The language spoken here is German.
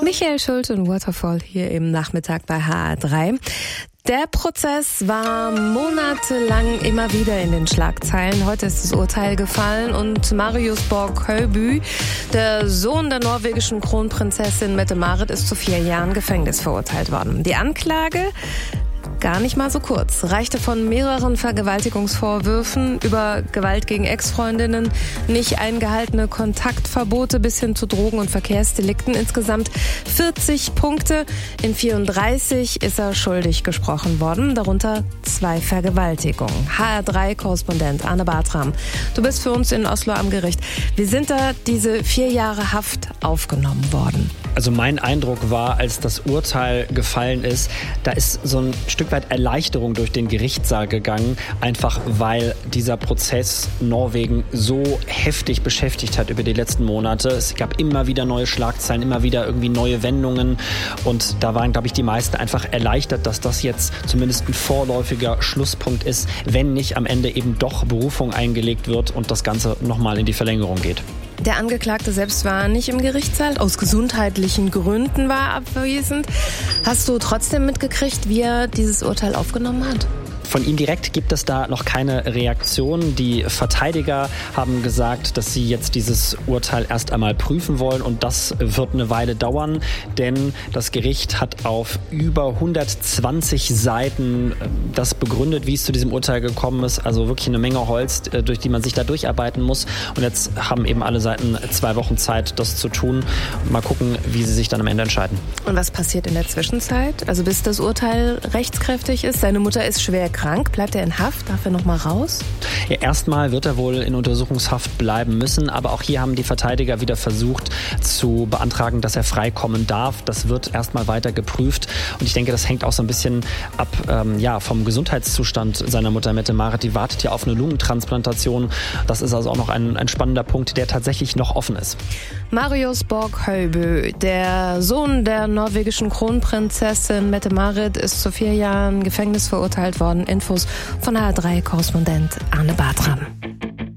Michael Schulte und Waterfall hier im Nachmittag bei HR3. Der Prozess war monatelang immer wieder in den Schlagzeilen. Heute ist das Urteil gefallen und Marius Borg-Høiby, der Sohn der norwegischen Kronprinzessin Mette-Marit, ist zu 4 Jahren Gefängnis verurteilt worden. Die Anklage? Gar nicht mal so kurz. Reichte von mehreren Vergewaltigungsvorwürfen über Gewalt gegen Ex-Freundinnen, nicht eingehaltene Kontaktverbote bis hin zu Drogen- und Verkehrsdelikten. Insgesamt 40 Punkte. In 34 ist er schuldig gesprochen worden, darunter 2 Vergewaltigungen. HR3-Korrespondent Arne Bartram, du bist für uns in Oslo am Gericht. Wie sind da diese 4 Jahre Haft aufgenommen worden? Also mein Eindruck war, als das Urteil gefallen ist, da ist so ein Stück weit Erleichterung durch den Gerichtssaal gegangen, einfach weil dieser Prozess Norwegen so heftig beschäftigt hat über die letzten Monate. Es gab immer wieder neue Schlagzeilen, immer wieder irgendwie neue Wendungen und da waren, glaube ich, die meisten einfach erleichtert, dass das jetzt zumindest ein vorläufiger Schlusspunkt ist, wenn nicht am Ende eben doch Berufung eingelegt wird und das Ganze nochmal in die Verlängerung geht. Der Angeklagte selbst war nicht im Gerichtssaal, aus gesundheitlichen Gründen war abwesend. Hast du trotzdem mitgekriegt, wie er dieses Urteil aufgenommen hat? Von ihm direkt gibt es da noch keine Reaktion. Die Verteidiger haben gesagt, dass sie jetzt dieses Urteil erst einmal prüfen wollen und das wird eine Weile dauern, denn das Gericht hat auf über 120 Seiten das begründet, wie es zu diesem Urteil gekommen ist. Also wirklich eine Menge Holz, durch die man sich da durcharbeiten muss. Und jetzt haben eben alle Seiten 2 Wochen Zeit, das zu tun. Mal gucken, wie sie sich dann am Ende entscheiden. Und was passiert in der Zwischenzeit? Also bis das Urteil rechtskräftig ist? Seine Mutter ist schwer krank. Bleibt er in Haft? Darf er noch mal raus? Ja, erstmal wird er wohl in Untersuchungshaft bleiben müssen. Aber auch hier haben die Verteidiger wieder versucht zu beantragen, dass er freikommen darf. Das wird erstmal weiter geprüft. Und ich denke, das hängt auch so ein bisschen ab vom Gesundheitszustand seiner Mutter Mette-Marit. Die wartet ja auf eine Lungentransplantation. Das ist also auch noch ein spannender Punkt, der tatsächlich noch offen ist. Marius Borg-Høiby, der Sohn der norwegischen Kronprinzessin Mette-Marit, ist zu 4 Jahren Gefängnis verurteilt worden. Infos von HR3-Korrespondent Arne Bartram.